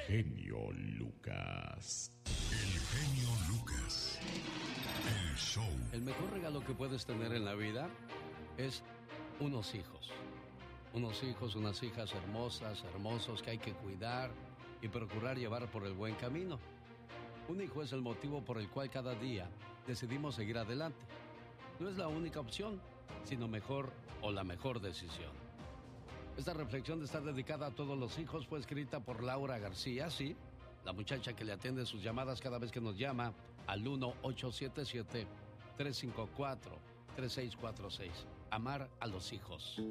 genio Lucas. El genio Lucas. El show. El mejor regalo que puedes tener en la vida es unos hijos. Unos hijos, unas hijas hermosas, hermosos que hay que cuidar y procurar llevar por el buen camino. Un hijo es el motivo por el cual cada día decidimos seguir adelante. No es la única opción, sino mejor o la mejor decisión. Esta reflexión está dedicada a todos los hijos. Fue escrita por Laura García, sí, la muchacha que le atiende sus llamadas cada vez que nos llama al 1-877-354-3646. Amar a los hijos.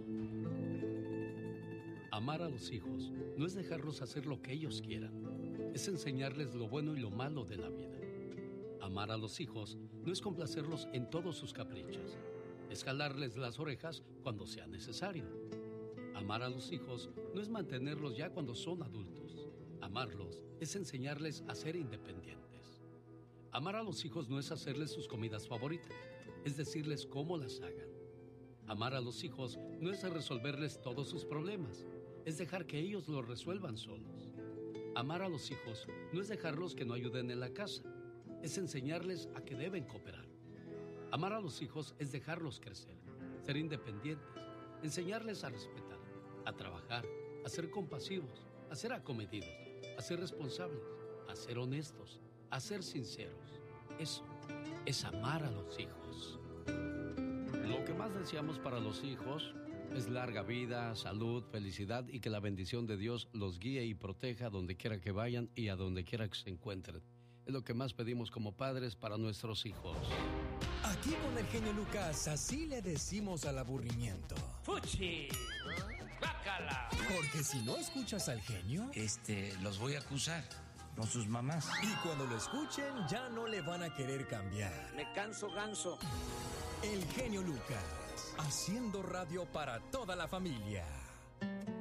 Amar a los hijos no es dejarlos hacer lo que ellos quieran. Es enseñarles lo bueno y lo malo de la vida. Amar a los hijos no es complacerlos en todos sus caprichos. Es jalarles las orejas cuando sea necesario. Amar a los hijos no es mantenerlos ya cuando son adultos. Amarlos es enseñarles a ser independientes. Amar a los hijos no es hacerles sus comidas favoritas, es decirles cómo las hagan. Amar a los hijos no es resolverles todos sus problemas, es dejar que ellos lo resuelvan solos. Amar a los hijos no es dejarlos que no ayuden en la casa, es enseñarles a que deben cooperar. Amar a los hijos es dejarlos crecer, ser independientes, enseñarles a respetar, a trabajar, a ser compasivos, a ser acomedidos, a ser responsables, a ser honestos, a ser sinceros. Eso es amar a los hijos. Lo que más deseamos para los hijos es larga vida, salud, felicidad y que la bendición de Dios los guíe y proteja donde quiera que vayan y a donde quiera que se encuentren. Es lo que más pedimos como padres para nuestros hijos. Aquí con el genio Lucas, así le decimos al aburrimiento. ¡Fuchi! ¡Bácala! Porque si no escuchas al genio, los voy a acusar con sus mamás. Y cuando lo escuchen, ya no le van a querer cambiar. Me canso ganso. El genio Lucas, haciendo radio para toda la familia.